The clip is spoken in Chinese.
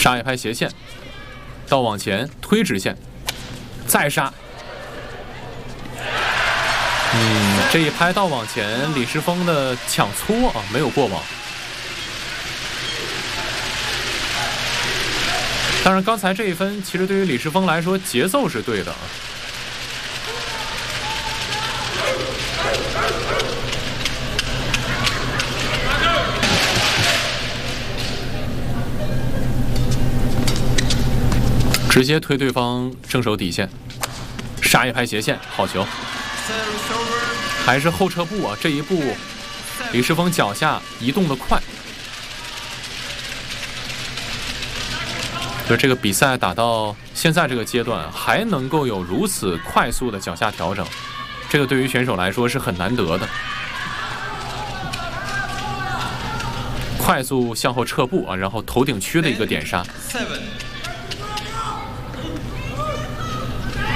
杀一拍斜线，到往前推直线，再杀。这一拍到往前，李世峰的抢搓啊没有过网。当然，刚才这一分其实对于李世峰来说节奏是对的啊。直接推对方正手底线，杀一拍斜线，好球。还是后撤步啊，这一步李世峰脚下移动的快。就这个比赛打到现在这个阶段，还能够有如此快速的脚下调整，这个对于选手来说是很难得的。快速向后撤步啊，然后头顶区的一个点杀。